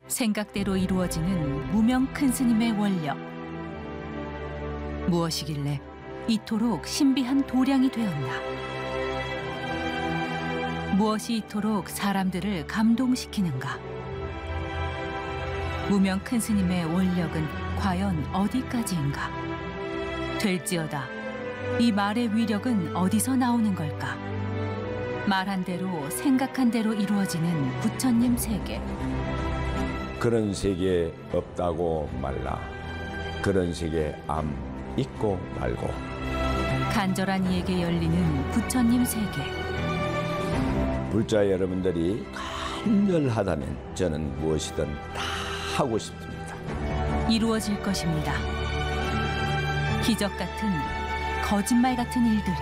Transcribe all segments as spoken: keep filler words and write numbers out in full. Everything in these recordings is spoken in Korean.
생각대로 이루어지는 무명 큰 스님의 원력. 무엇이길래 이토록 신비한 도량이 되었나? 무엇이 이토록 사람들을 감동시키는가? 무명 큰 스님의 원력은 과연 어디까지인가? 될지어다. 이 말의 위력은 어디서 나오는 걸까? 말한 대로 생각한 대로 이루어지는 부처님 세계. 그런 세계 없다고 말라. 그런 세계 암 있고 말고. 간절한 이에게 열리는 부처님 세계. 불자 여러분들이 간절하다면 저는 무엇이든 다 하고 싶습니다. 이루어질 것입니다. 기적 같은, 거짓말 같은 일들이.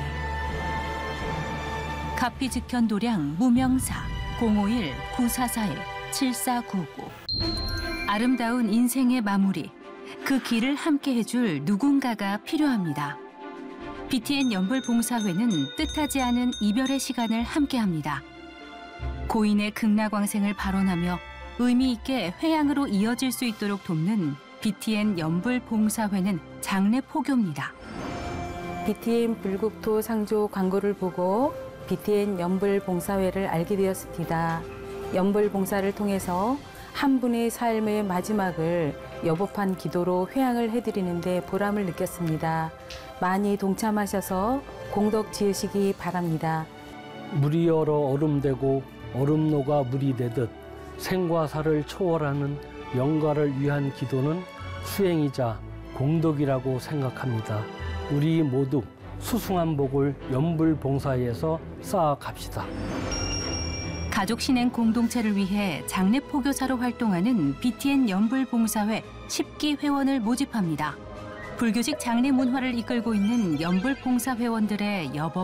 가피즉현도량 무명사 공오일 구사사일 칠사구구. 아름다운 인생의 마무리, 그 길을 함께 해줄 누군가가 필요합니다. 비티엔 연불봉사회는 뜻하지 않은 이별의 시간을 함께합니다. 고인의 극락광생을 발언하며 의미 있게 회양으로 이어질 수 있도록 돕는 비티엔 연불봉사회는 장례 포교입니다. 비티엔 불국토 상조 광고를 보고 비티엔 연불봉사회를 알게 되었습니다. 연불봉사를 통해서 한 분의 삶의 마지막을 여법한 기도로 회향을 해드리는데 보람을 느꼈습니다. 많이 동참하셔서 공덕 지으시기 바랍니다. 물이 얼어 얼음되고 얼음노가 물이 되듯 생과 사를 초월하는 영가를 위한 기도는 수행이자 공덕이라고 생각합니다. 우리 모두 수승한 복을 연불봉사회에서 쌓아갑시다. 가족 신행 공동체를 위해 장례 포교사로 활동하는 비티엔 연불봉사회 십 기 회원을 모집합니다. 불교식 장례 문화를 이끌고 있는 연불봉사 회원들의 여법